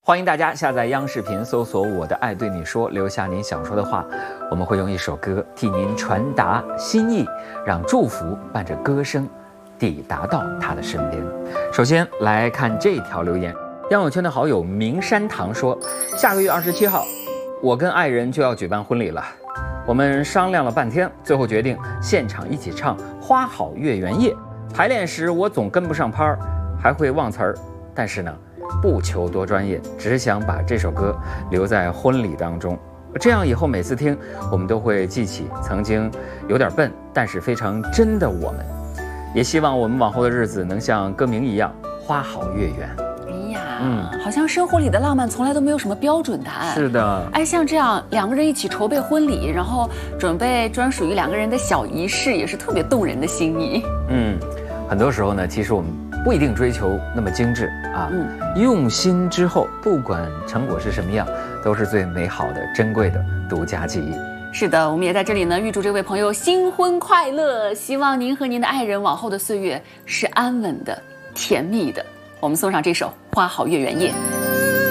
欢迎大家下载央视频，搜索“我的爱对你说”，留下您想说的话，我们会用一首歌替您传达心意，让祝福伴着歌声抵达到他的身边。首先来看这条留言，杨友圈的好友明山堂说，下个月27号，我跟爱人就要举办婚礼了，我们商量了半天，最后决定现场一起唱《花好月圆夜》。排练时我总跟不上拍儿，还会忘词儿，但是呢，不求多专业，只想把这首歌留在婚礼当中，这样以后每次听，我们都会记起曾经有点笨，但是非常真的我们。也希望我们往后的日子能像歌名一样，花好月圆。 哎呀，好像生活里的浪漫从来都没有什么标准答案。 是的， 哎，像这样两个人一起筹备婚礼，然后准备专属于两个人的小仪式，也是特别动人的心意。 很多时候呢，其实我们不一定追求那么精致啊，用心之后，不管成果是什么样，都是最美好的、珍贵的独家记忆。 是的，我们也在这里呢，预祝这位朋友新婚快乐，希望您和您的爱人往后的岁月是安稳的、甜蜜的。我们送上这首《花好月圆夜》。